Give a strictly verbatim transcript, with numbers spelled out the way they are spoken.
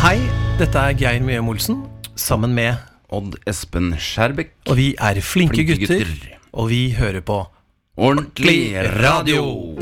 Hei, dette er Geir Mjøen Olsen, sammen med Odd Espen Skjærbekk. Og vi er flinke, Flinke gutter, gutter. og vi hører på Ordentlig radio!